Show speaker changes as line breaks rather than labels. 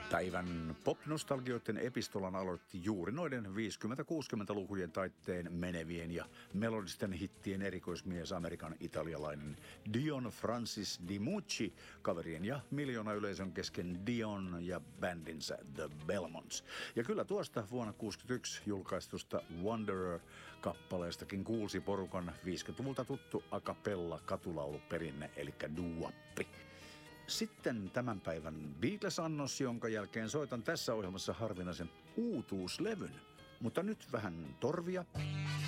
Päivän pop-nostalgioiden epistolan aloitti juuri noiden 50-60-lukujen taitteen menevien ja melodisten hittien erikoismies Amerikan italialainen Dion Francis Di Mucci kaverien ja miljoona yleisön kesken Dion ja bändinsä The Belmonts. Ja kyllä tuosta vuonna 1961 julkaistusta Wanderer-kappaleestakin kuulsi porukan 50-luvulta tuttu a cappella katulauluperinne eli doo-woppi. Sitten tämän päivän Beatles-annos, jonka jälkeen soitan tässä ohjelmassa harvinaisen uutuuslevyn. Mutta nyt vähän torvia.